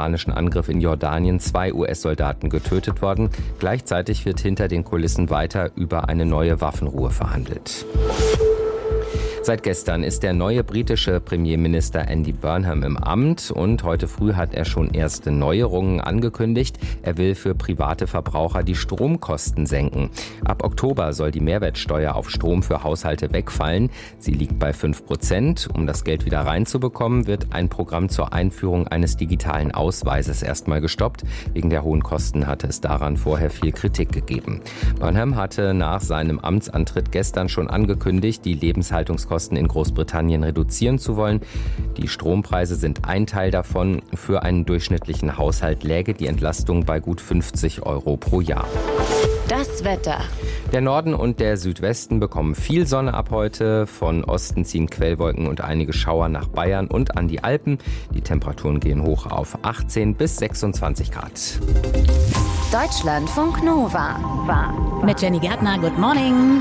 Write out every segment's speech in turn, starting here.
amerikanischen Angriff in Jordanien 2 US-Soldaten getötet worden. Gleichzeitig wird hinter den Kulissen weiter über eine neue Waffenruhe verhandelt. Seit gestern ist der neue britische Premierminister Andy Burnham im Amt und heute früh hat er schon erste Neuerungen angekündigt. Er will für private Verbraucher die Stromkosten senken. Ab Oktober soll die Mehrwertsteuer auf Strom für Haushalte wegfallen. Sie liegt bei 5%. Um das Geld wieder reinzubekommen, wird ein Programm zur Einführung eines digitalen Ausweises erstmal gestoppt. Wegen der hohen Kosten hatte es daran vorher viel Kritik gegeben. Burnham hatte nach seinem Amtsantritt gestern schon angekündigt, die Lebenshaltungskosten in Großbritannien reduzieren zu wollen. Die Strompreise sind ein Teil davon. Für einen durchschnittlichen Haushalt läge die Entlastung bei gut 50 € pro Jahr. Das Wetter. Der Norden und der Südwesten bekommen viel Sonne ab heute. Von Osten ziehen Quellwolken und einige Schauer nach Bayern und an die Alpen. Die Temperaturen gehen hoch auf 18 bis 26 Grad. Deutschlandfunk Nova. Mit Jenny Gärtner, good morning.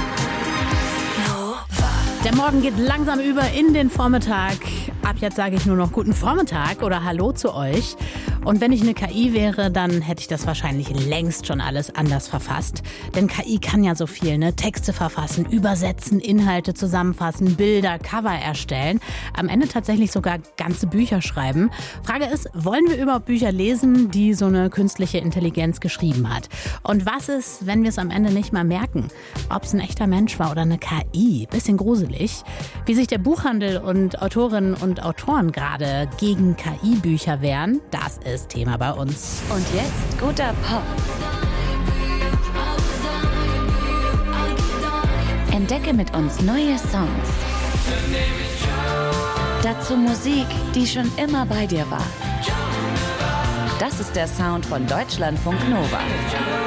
Der Morgen geht langsam über in den Vormittag. Ab jetzt sage ich nur noch guten Vormittag oder Hallo zu euch. Und wenn ich eine KI wäre, dann hätte ich das wahrscheinlich längst schon alles anders verfasst. Denn KI kann ja so viel, ne? Texte verfassen, übersetzen, Inhalte zusammenfassen, Bilder, Cover erstellen. Am Ende tatsächlich sogar ganze Bücher schreiben. Frage ist, wollen wir überhaupt Bücher lesen, die so eine künstliche Intelligenz geschrieben hat? Und was ist, wenn wir es am Ende nicht mal merken? Ob es ein echter Mensch war oder eine KI? Bisschen gruselig. Wie sich der Buchhandel und Autorinnen und Autoren gerade gegen KI-Bücher wehren, das ist Thema bei uns. Und jetzt guter Pop. Entdecke mit uns neue Songs. Dazu Musik, die schon immer bei dir war. Das ist der Sound von Deutschlandfunk Nova.